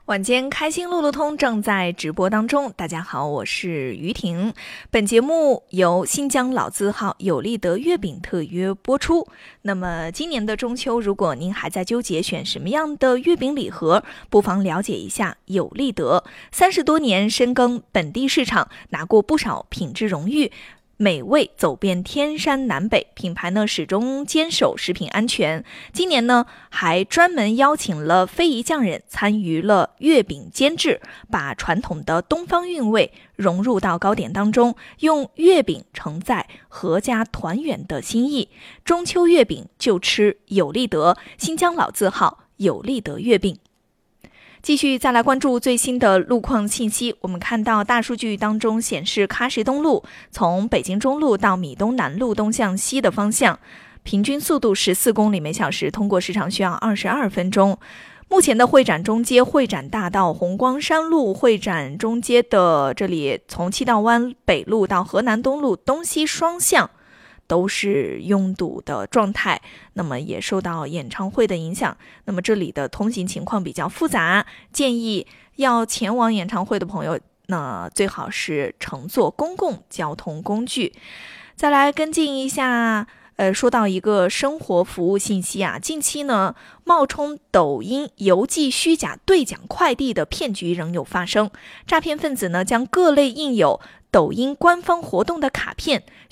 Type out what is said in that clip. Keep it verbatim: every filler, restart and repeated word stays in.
晚间开心路路通正在直播当中，大家好，我是于婷。本节目由新疆老字号有利德月饼特约播出。那么今年的中秋，如果您还在纠结选什么样的月饼礼盒，不妨了解一下有利德。三十多年深耕本地市场，拿过不少品质荣誉，美味走遍天山南北，品牌呢始终坚守食品安全。今年呢还专门邀请了非遗匠人参与了月饼监制，把传统的东方韵味融入到糕点当中，用月饼承载阖家团圆的心意。中秋月饼就吃有利德，新疆老字号有利德月饼。继续再来关注最新的路况信息，我们看到大数据当中显示，喀什东路从北京中路到米东南路东向西的方向，平均速度十四公里每小时，通过时长需要二十二分钟。目前的会展中街、会展大道、红光山路、会展中街的这里，从七道湾北路到河南东路东西双向都是拥堵的状态，那么也受到演唱会的影响，那么这里的通行情况比较复杂，建议要前往演唱会的朋友，那最好是乘坐公共交通工具。再来跟进一下，呃，说到一个生活服务信息啊，近期呢，冒充抖音邮寄虚假兑奖快递的骗局仍有发生，诈骗分子呢将各类印有抖音官方活动的卡片